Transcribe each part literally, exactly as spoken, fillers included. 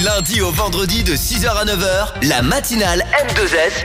lundi au vendredi de six heures à neuf heures, la matinale M deux S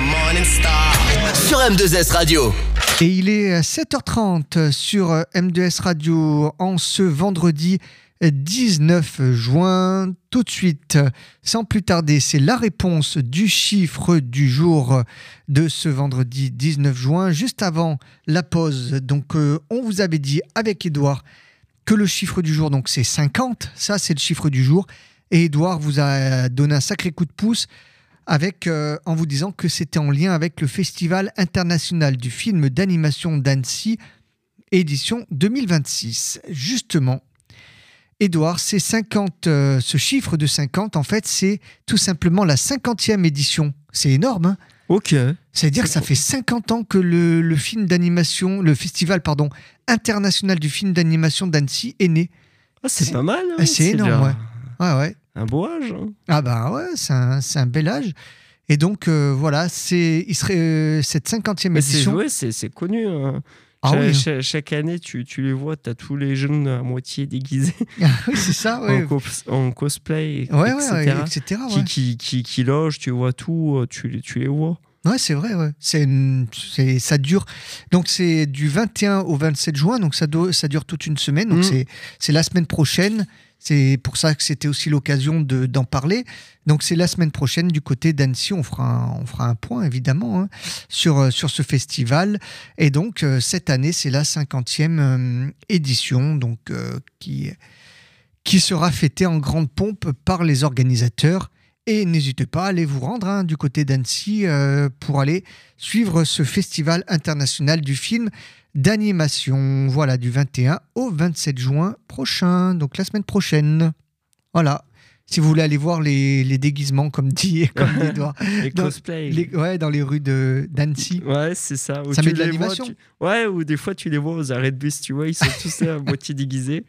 sur M deux S Radio. Et il est sept heures trente sur M deux S Radio en ce vendredi dix-neuf juin. Tout de suite, sans plus tarder, c'est la réponse du chiffre du jour de ce vendredi dix-neuf juin. Juste avant la pause, donc euh, on vous avait dit avec Edouard que le chiffre du jour, donc c'est cinquante. Ça, c'est le chiffre du jour. Et Edouard vous a donné un sacré coup de pouce avec, euh, en vous disant que c'était en lien avec le Festival international du film d'animation d'Annecy, édition deux mille vingt-six. Justement, Edouard, c'est cinquante, euh, ce chiffre de cinquante, en fait, c'est tout simplement la cinquantième édition. C'est énorme, hein ? Ok. C'est-à-dire que ça fait cinquante ans que le, le film d'animation, le festival, pardon, international du film d'animation d'Annecy est né. Ah, c'est, c'est pas mal. Hein, c'est, c'est énorme, bien. ouais. Ouais, ouais. Un beau âge. Hein. Ah bah ouais, c'est un, c'est un bel âge. Et donc, euh, voilà, c'est, il serait, euh, cette cinquantième Mais édition... C'est, ouais, c'est, c'est connu. Hein. Ah chaque, oui. chaque, chaque année, tu, tu les vois, tu as tous les jeunes à moitié déguisés. Ah oui, c'est ça, ouais. en, cos, en cosplay, ouais, et cetera. Ouais, et cetera ouais. Qui, qui, qui, qui logent, tu vois tout, tu, tu les vois. Ouais, c'est vrai, ouais. C'est une, c'est, ça dure. Donc, c'est du vingt et un au vingt-sept juin, donc ça, do, ça dure toute une semaine. Donc, mmh. c'est, c'est la semaine prochaine. C'est pour ça que c'était aussi l'occasion de, d'en parler. Donc, c'est la semaine prochaine du côté d'Annecy. On fera un, on fera un point, évidemment, hein, sur, sur ce festival. Et donc, euh, cette année, c'est la cinquantième euh, édition donc, euh, qui, qui sera fêtée en grande pompe par les organisateurs. Et n'hésitez pas à aller vous rendre hein, du côté d'Annecy euh, pour aller suivre ce festival international du film d'animation. Voilà, du vingt et un au vingt-sept juin prochain, donc la semaine prochaine. Voilà, si vous voulez aller voir les, les déguisements, comme dit, comme dit Edouard. Les dans, cosplays. Les, ouais, dans les rues de, d'Annecy. Ouais, c'est ça. Où ça met de l'animation. Vois, tu... Ouais, ou des fois tu les vois aux arrêts de bus, tu vois, ils sont tous à moitié déguisés.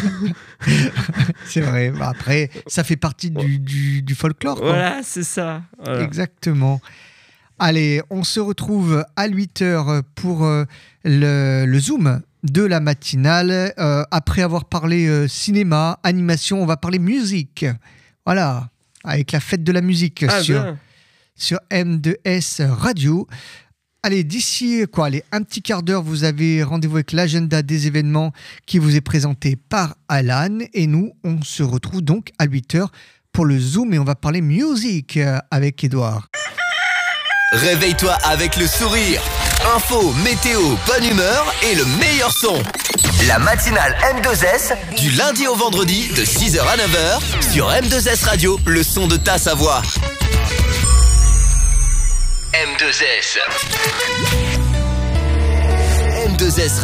C'est vrai. Bah après, ça fait partie du, du, du folklore. Quoi. Voilà, c'est ça. Voilà. Exactement. Allez, on se retrouve à huit heures pour euh, le, le Zoom de la matinale. Euh, après avoir parlé euh, cinéma, animation, on va parler musique. Voilà, avec la fête de la musique ah, sur, sur M deux S Radio. Allez, d'ici quoi, allez, un petit quart d'heure, vous avez rendez-vous avec l'agenda des événements qui vous est présenté par Alan. Et nous, on se retrouve donc à huit heures pour le Zoom et on va parler musique avec Edouard. Réveille-toi avec le sourire. Info, météo, bonne humeur et le meilleur son. La matinale M deux S du lundi au vendredi de six heures à neuf heures sur M deux S Radio, le son de ta Savoie. M deux S. M deux S